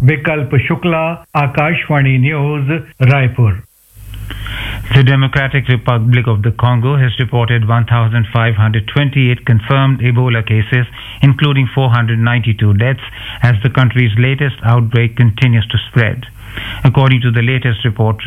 Vikalp Shukla, Akashvani News, Raipur. The Democratic Republic of the Congo has reported 1,528 confirmed Ebola cases, including 492 deaths, as the country's latest outbreak continues to spread. According to the latest report